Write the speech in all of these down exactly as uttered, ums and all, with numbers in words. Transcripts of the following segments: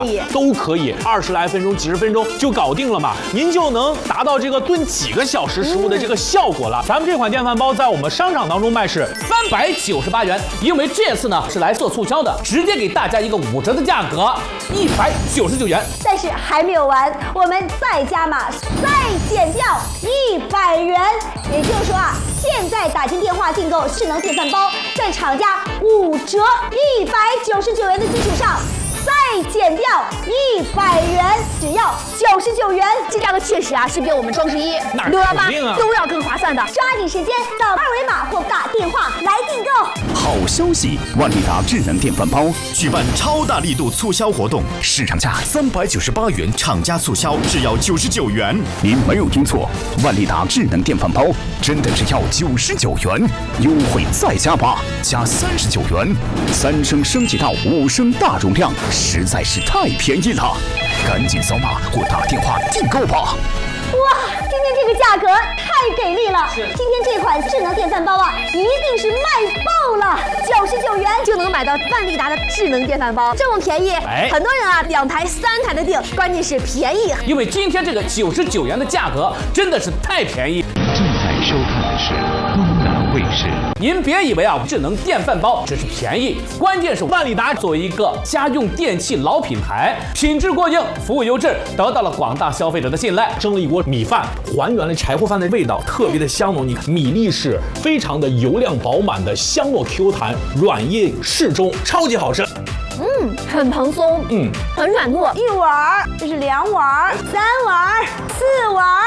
都可以，二十来分钟、几十分钟就搞定了嘛，您就能达到这个炖几个小时食物的这个效果了。咱们这款电饭煲在我们商场当中卖是三百九十八元，因为这次呢是来做促销的，直接给大家一个五折的价格，一百九十九元。 但是还没有完，我们再加码，再减掉一百元。也就是说啊，现在打进电话订购智能电饭煲，在厂家五折一百九十九元的基础上，再减掉一百元，只要九十九元。 这价格确实啊，是比我们双十一、六幺八都要更划算的。 抓紧时间扫二维码或打电话来订购。 好消息！万利达智能电饭煲举办超大力度促销活动，市场价三百九十八元，厂家促销只要九十九元。您没有听错，万利达智能电饭煲真的只要九十九元，优惠再加码，加三十九元，三升升级到五升大容量，实在是太便宜了，赶紧扫码或打电话订购吧。 哇，今天这个价格太给力了！今天这款智能电饭煲啊，一定是卖爆了，九十九元就能买到万利达的智能电饭煲，这么便宜， 哎、 很多人啊两台、三台的订，关键是便宜。 因为今天这个九十九元的价格真的是太便宜。 正在收看的是东南卫视。 您别以为啊，智能电饭煲只是便宜，关键是万利达作为一个家用电器老品牌，品质过硬，服务优质，得到了广大消费者的信赖。 蒸了一锅米饭，还原了柴火饭的味道，特别的香浓。你看米粒是非常的油量饱满的，香糯 Q 弹，软硬适中，超级好吃。 嗯，很蓬松， 嗯， 很软糯。 一碗儿，这是两碗儿，三碗儿，四碗儿。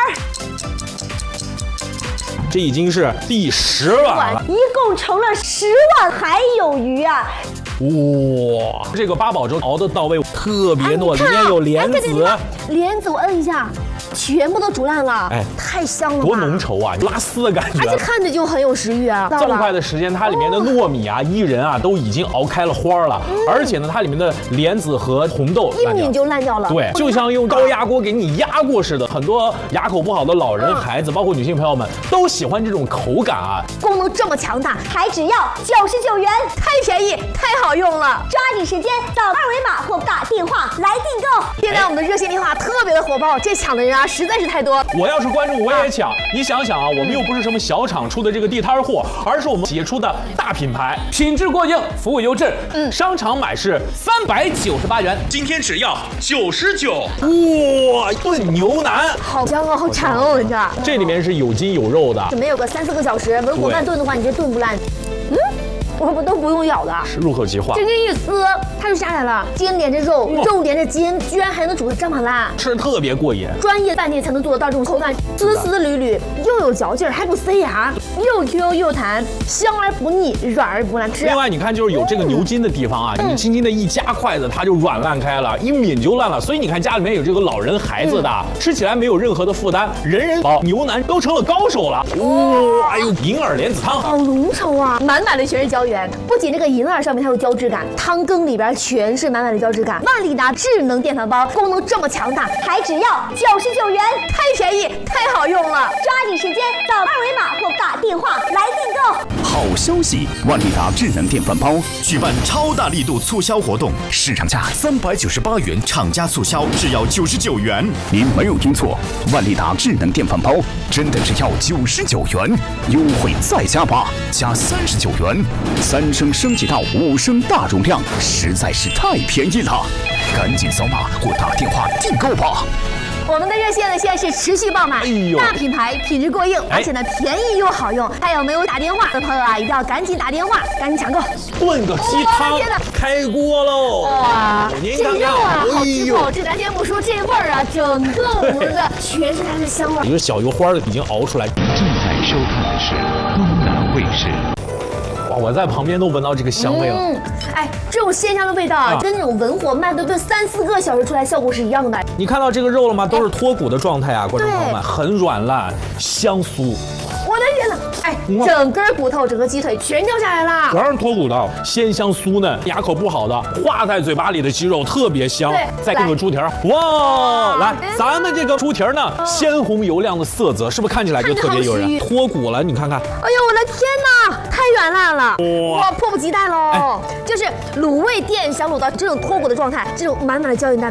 这已经是第十碗了， 一共盛了十碗，还有余啊！ 哇，这个八宝粥熬得到位，特别糯，里面有莲子。 莲子我摁一下，全部都煮烂了， 哎， 太香了吧， 多浓稠啊，拉丝的感觉。 而且看着就很有食欲啊。 这么快的时间，它里面的糯米啊、薏仁啊都已经熬开了花了， 嗯、 而且呢，它里面的莲子和红豆一抿就烂掉了。 对，就像用高压锅给你压过似的。很多牙口不好的老人、嗯、孩子，包括女性朋友们都喜欢这种口感啊。 功能这么强大， 还只要九十九元， 太便宜，太好用了。 抓紧时间扫二维码或打电话来订购。 现在我们的热线电话特别的火爆，这抢的人啊实在是太多。 我要是观众我也抢。你想想啊，我们又不是什么小厂出的这个地摊货，而是我们企业出的大品牌， 品质过硬，服务优质。 嗯， 商场买是三百九十八元， 今天只要九十九。哇，炖牛腩， 好香哦，好馋哦，人家。 这里面是有筋有肉的， 准备有个三四个小时，文火慢炖的话，你这炖不烂。嗯。我们都不用咬的， 是入口即化。 这个一撕，它就下来了。筋连着肉，肉连着筋，居然还能煮得这么烂， 吃得特别过瘾。 专业饭店才能做得到这种口感，丝丝缕缕，又有嚼劲儿，还不塞牙，又 Q 又弹，香而不腻，软而不难吃。 另外，你看，就是有这个牛筋的地方啊，嗯、你轻轻的一夹筷子，它就软烂开了，一抿就烂了。所以你看，家里面有这个老人孩子的，嗯、吃起来没有任何的负担，人人煲牛腩都成了高手了。哇、哦，哎呦，银耳莲子汤， 好浓稠啊，满满的全是胶原，不仅这个银耳上面它有胶质感，汤羹里边全是满满的胶质感。万利达智能电饭煲功能这么强大， 还只要九十九元， 太便宜，太好用了。 抓紧时间扫二维码或打电话来订购。 好消息！万利达智能电饭煲举办超大力度促销活动，市场价三百九十八元，厂家促销只要九十九元。您没有听错，万利达智能电饭煲真的只要九十九元，优惠再加码，加三十九元，三升升级到五升大容量，实在是太便宜了，赶紧扫码或打电话订购吧。 我们的热线呢现在是持续爆满，哎呦，大品牌，品质过硬，而且呢便宜又好用。还有没有打电话的朋友啊，一定要赶紧打电话，赶紧抢购。 炖个鸡汤，开锅喽！ 哇， 您这肉啊，好吃透。 这咱先不说这味儿啊，整个屋子全是它的香味。 一个小油花已经熬出来。 正在收看的是东南卫视。 哇，我在旁边都闻到这个香味了。 嗯，哎，这种鲜香的味道啊，跟那种文火慢炖炖三四个小时出来效果是一样的。 你看到这个肉了吗？都是脱骨的状态啊，观众朋友们，很软烂，香酥。 我的天哪！哎，整根骨头、整个鸡腿全掉下来了， 全是脱骨的，鲜香酥嫩，牙口不好的化在嘴巴里的鸡肉特别香。再炖个猪蹄儿，哇！来，咱们这个猪蹄儿呢，鲜红油亮的色泽，是不是看起来就特别诱人？脱骨了，你看看。 哎呦，我的天哪，太软烂了！哇，迫不及待喽！就是卤味店想卤到这种脱骨的状态，这种满满的胶原蛋白。